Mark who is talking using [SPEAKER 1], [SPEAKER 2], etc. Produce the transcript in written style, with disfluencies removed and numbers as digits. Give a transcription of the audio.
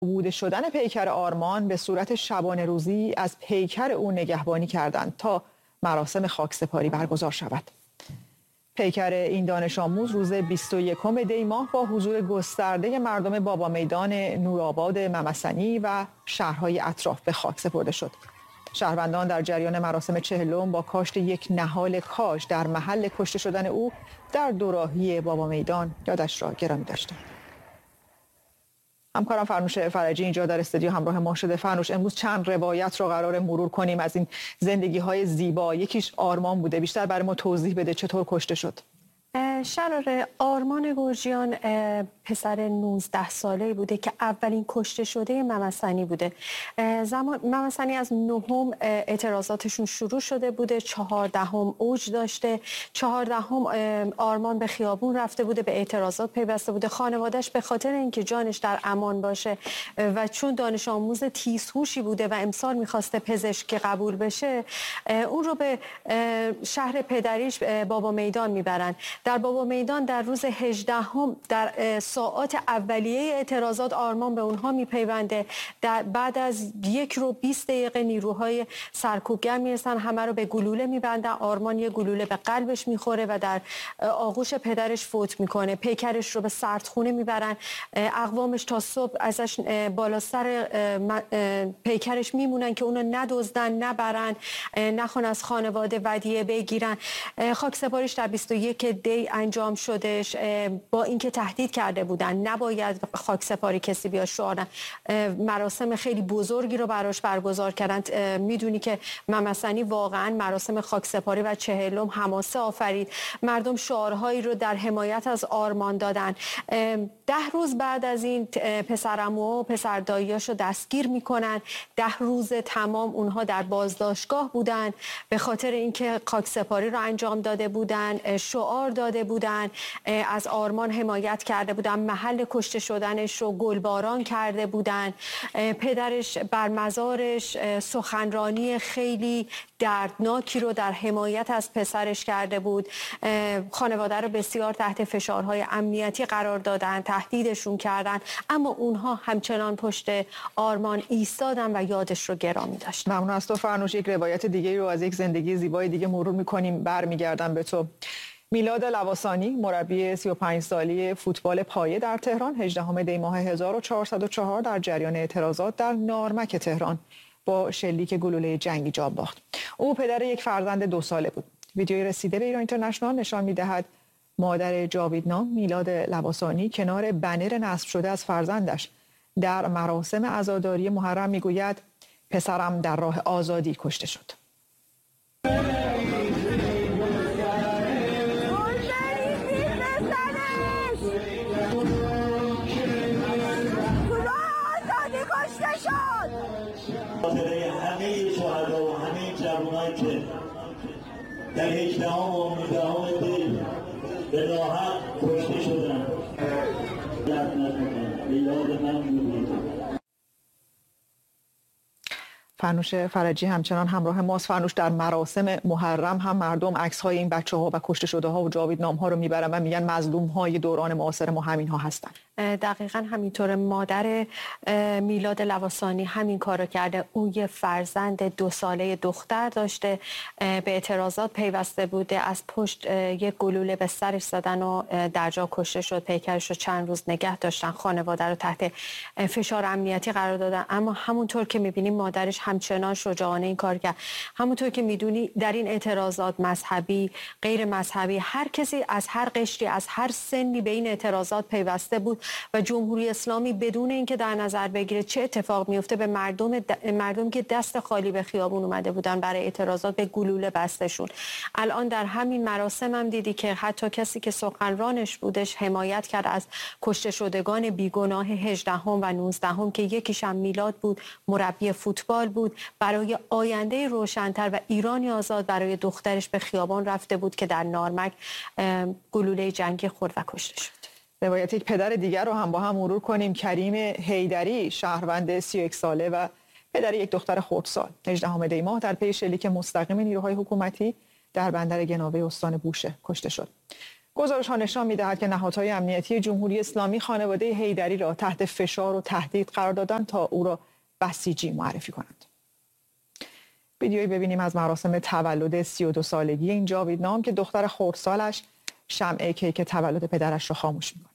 [SPEAKER 1] بوده شدن پیکر آرمان به صورت شبانه روزی از پیکر او نگهبانی کردند تا مراسم خاکسپاری برگزار شود. پیکر این دانش آموز روز 21 دی ماه با حضور گسترده مردم بابا میدان، نورآباد، ممسنی و شهرهای اطراف به خاک سپرده شد. شهروندان در جریان مراسم چهلم با کاشت یک نهال کاج در محل کشته شدن او در دوراهی بابا میدان یادش را گرامی داشتند. همکارم فرنوش فرجی اینجا در استودیو همراه ما شده. فرنوش، امروز چند روایت را قرار مرور کنیم از این زندگی‌های زیبا. یکیش آرمان بوده، بیشتر برای ما توضیح بده چطور کشته شد؟
[SPEAKER 2] شراره، آرمان گرجیان پسر 19 ساله بوده که اولین کشته شده ممسنی بوده. ممسنی از 9 اعتراضاتشون شروع شده بوده، 14 اوج داشته، 14 آرمان به خیابون رفته بوده، به اعتراضات پیوسته بوده. خانواده‌اش به خاطر اینکه جانش در امان باشه و چون دانش آموز تیزهوشی بوده و امسال میخواسته پزشکی قبول بشه، اون رو به شهر پدریش بابا میدان میبرن. در بابا میدان در روز 18 در ساعات اولیه اعتراضات آرمان به اونها میپیونده. بعد از 1 رو 20 دقیقه نیروهای سرکوبگر میرسن، همه رو به گلوله میبندن. آرمان یه گلوله به قلبش میخوره و در آغوش پدرش فوت میکنه. پیکرش رو به سردخونه میبرن. اقوامش تا صبح ازش بالا سر پیکرش میمونن که اونو ندزدن، نبرن، نخوان از خانواده ودیعه بگیرن. خاکسپاریش در 21 دی انجام شدش. با اینکه تهدید کرده بودن نباید خاکسپاری کسی بیاد شعار، مراسم خیلی بزرگی رو براش برگزار کردند. میدونی که ممسنی واقعا مراسم خاکسپاری و چهلم حماسه آفرید. مردم شعارهایی رو در حمایت از آرمان دادن. 10 روز بعد از این پسرعمو و پسرداییاشو دستگیر میکنن. 10 روز تمام اونها در بازداشتگاه بودن به خاطر اینکه خاکسپاری رو انجام داده بودن، شعار داده بودن، از آرمان حمایت کرده بودن، محل کشته شدنش رو گلباران کرده بودن. پدرش بر مزارش سخنرانی خیلی دردناکی رو در حمایت از پسرش کرده بود. خانواده رو بسیار تحت فشارهای امنیتی قرار دادن، تهدیدشون کردن، اما اونها همچنان پشت آرمان ایستادن و یادش رو گرامی داشتن.
[SPEAKER 1] ممنون از تو فرنوش. یک روایت دیگه رو از یک زندگی زیبای دیگه مرور می‌کنیم. برمیگردم به تو. میلاد لواسانی، مربی 35 سالی فوتبال پایه در تهران، 18 دی ماه 1404 در جریان اعتراضات در نارمک تهران با شلیک گلوله جنگی جان باخت. او پدر یک فرزند 2 ساله بود. ویدیوی رسیده به ایران اینترنشنال نشان می‌دهد مادر جاویدنام میلاد لواسانی کنار بنر نصب شده از فرزندش در مراسم عزاداری محرم میگوید پسرم در راه آزادی کشته شد.
[SPEAKER 3] خاطره همه شهدا و همه جوانایی که در 18 و 19 دی به راحت کشته شدن، یاد نکنم به یاد من می‌آید.
[SPEAKER 1] فرنوش فرجی همچنان همراه ماست. فرنوش، در مراسم محرم هم مردم عکس‌های این بچه‌ها و کشته شده‌ها و جاویدنام‌ها رو میبرن و میگن مظلوم‌های دوران معاصر ما همین‌ها هستن.
[SPEAKER 2] دقیقاً همینطور. مادر میلاد لواسانی همین کارو کرده. او یه فرزند 2 ساله دختر داشته، به اعتراضات پیوسته بوده، از پشت یک گلوله به سرش زدن و در جا کشته شد. پیکرش رو چند روز نگه داشتن، خانواده رو تحت فشار امنیتی قرار دادن، اما همونطور که می‌بینیم مادرش همچنان شجاعانه این کار کرد. همونطور که میدونی در این اعتراضات مذهبی، غیر مذهبی، هر کسی از هر قشری، از هر سنی به این اعتراضات پیوسته بود و جمهوری اسلامی بدون اینکه در نظر بگیره چه اتفاق میفته به مردم که دست خالی به خیابون اومده بودن برای اعتراضات به گلوله بستشون. الان در همین مراسم هم دیدی که حتی کسی که سخنرانش بودش حمایت کرد از کشته شدگان بیگناه 18 و 19 که یکیش هم میلاد بود، مربی فوتبال بود. برای آینده روشن‌تر و ایرانی آزاد برای دخترش به خیابان رفته بود که در نارمک گلوله جنگی خورد و کشته شد.
[SPEAKER 1] روایت یک پدر دیگر رو هم با هم مرور کنیم. کریم حیدری، شهروند 31 ساله و پدر یک دختر خردسال، 18 دی ماه در پی شلیک مستقیم نیروهای حکومتی در بندر گناوه استان بوشه کشته شد. گزارش‌ها نشان می‌دهد که نهادهای امنیتی جمهوری اسلامی خانواده حیدری را تحت فشار و تهدید قرار دادند تا او را بسیجی معرفی کنند. ویدیویی ببینیم از مراسم تولد 32 سالگی این جاوید نام که دختر خردسالش شمع کیک تولد پدرش را خاموش می‌کند.